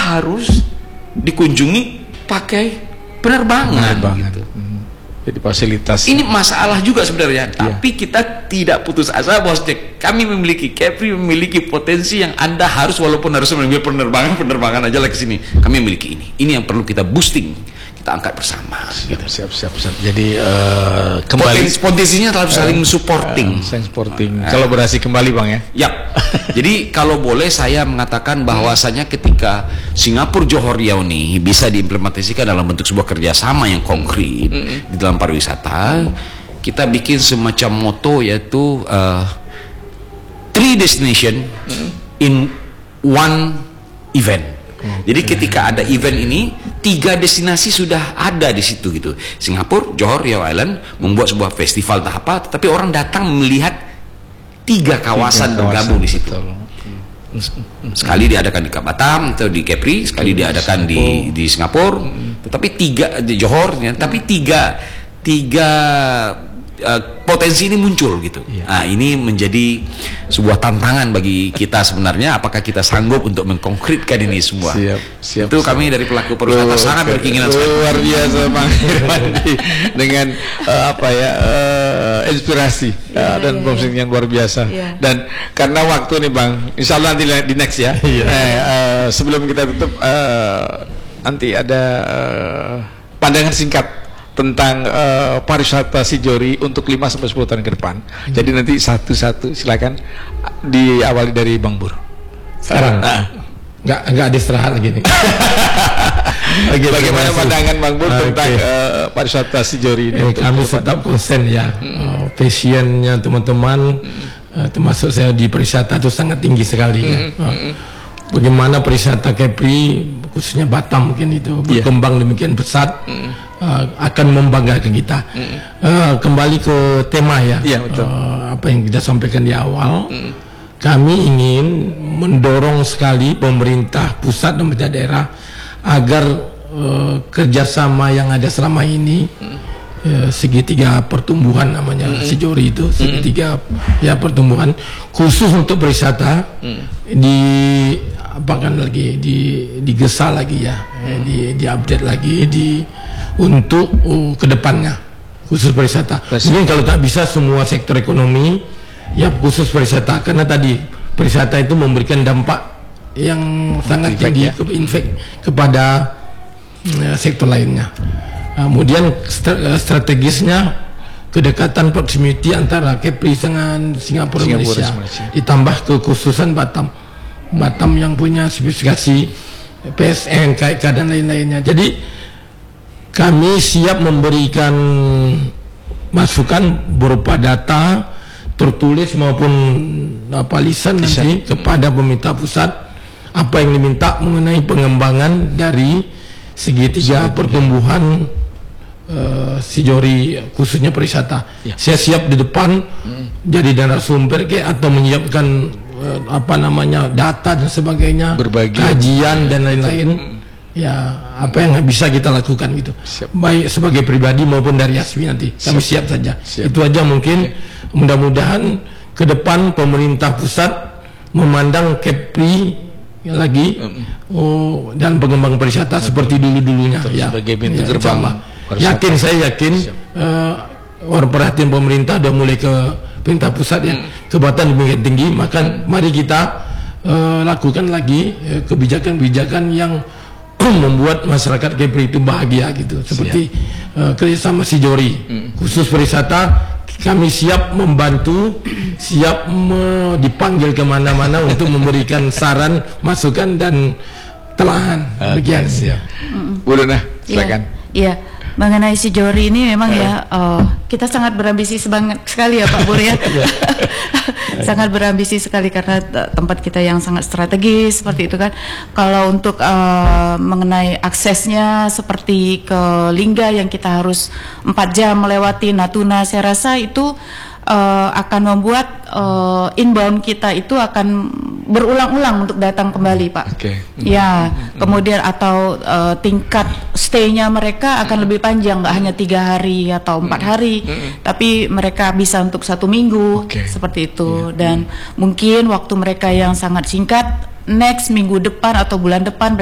harus dikunjungi pakai penerbangan. Gitu. Jadi fasilitas ini masalah juga sebenarnya, tapi kita tidak putus asa bahwa kami memiliki Kepri memiliki potensi yang Anda harus, walaupun harus mengambil penerbangan aja lah ke sini. Kami memiliki ini yang perlu kita boosting, kita angkat bersama. Siap. Jadi kembali potensinya terlalu saling supporting. Kolaborasi kembali Bang ya. Yap. Jadi kalau boleh saya mengatakan bahwasanya ketika Singapura Johor Riau nih bisa diimplementasikan dalam bentuk sebuah kerjasama yang konkret di dalam pariwisata, kita bikin semacam moto yaitu 3 destination in 1 event. Jadi ketika ada event ini 3 destinasi sudah ada di situ gitu. Singapura, Johor, Riau Island membuat sebuah festival tak apa, tetapi orang datang melihat 3 kawasan bergabung di situ. Sekali diadakan di Batam atau di Kepri, sekali diadakan di Singapura, tetapi 3 di Johor, tapi tiga potensi ini muncul gitu. Nah, ini menjadi sebuah tantangan bagi kita sebenarnya, apakah kita sanggup untuk mengkonkretkan ini semua. Siap. Itu kami dari pelaku pariwisata sangat berkeinginan luar biasa Bang Irwandi dengan inspirasi dan posting yang luar biasa. Dan karena waktu nih Bang, insya Allah nanti di next ya. Sebelum kita tutup, nanti ada pandangan singkat tentang pariwisata Sijori untuk 5-10 tahun ke depan. Jadi nanti satu-satu silakan, diawali dari Bang Bur. Sekarang nggak ada istirahat lagi nih. Bagaimana pandangan Bang Bur tentang pariwisata Sijori ini? Kami tetap konsen ya, passionnya teman-teman, termasuk saya di pariwisata itu sangat tinggi sekali. Bagaimana pariwisata Kepri khususnya Batam mungkin itu berkembang demikian pesat, akan membanggakan kita. Kembali ke tema ya, apa yang kita sampaikan di awal, kami ingin mendorong sekali pemerintah pusat dan pemerintah daerah agar kerjasama yang ada selama ini, segitiga pertumbuhan namanya Sijori itu, segitiga ya pertumbuhan khusus untuk pariwisata, digesa lagi ya, di update lagi untuk kedepannya khusus pariwisata. Mungkin kalau tak bisa semua sektor ekonomi ya khusus pariwisata, karena tadi pariwisata itu memberikan dampak yang sangat tinggi kepada sektor lainnya. Kemudian strategisnya kedekatan proximity antara Kepri dengan Singapura Malaysia, ditambah kekhususan Batam yang punya spesifikasi PSN, KIK dan lain-lainnya. Jadi kami siap memberikan masukan berupa data tertulis maupun lisan nanti kepada pemerintah pusat, apa yang diminta mengenai pengembangan dari segitiga pertumbuhan Sijori khususnya pariwisata. Saya siap di depan jadi narasumber atau menyiapkan data dan sebagainya, kajian dan lain-lain. Ya, apa yang bisa kita lakukan gitu. Baik sebagai pribadi maupun dari ASPI nanti. Kami siap saja. Itu aja mungkin. Mudah-mudahan ke depan pemerintah pusat memandang Kepri lagi dan pengembangan pariwisata seperti dulu-dulunya ya. Sebagai pintu gerbang. Saya yakin orang perhatian pemerintah udah mulai ke pemerintah pusat ya, kebatan demikian tinggi, maka mari kita lakukan lagi kebijakan-kebijakan yang membuat masyarakat Kepri itu bahagia gitu, seperti kerjasama Sijori khusus pariwisata. Kami siap membantu, siap dipanggil kemana-mana untuk memberikan saran, masukan dan telahan. Begian. Bu Luna, silakan. Iya, mengenai Sijori ini memang kita sangat berambisi sekali ya Pak Bur ya. Sangat berambisi sekali karena tempat kita yang sangat strategis seperti itu kan. Kalau untuk mengenai aksesnya seperti ke Lingga yang kita harus 4 jam melewati Natuna, saya rasa itu akan membuat inbound kita itu akan berulang-ulang untuk datang kembali Pak. Ya, kemudian atau tingkat stay-nya mereka akan lebih panjang, nggak hanya 3 hari atau 4 hari, tapi mereka bisa untuk 1 minggu seperti itu. Dan mungkin waktu mereka yang sangat singkat, next minggu depan atau bulan depan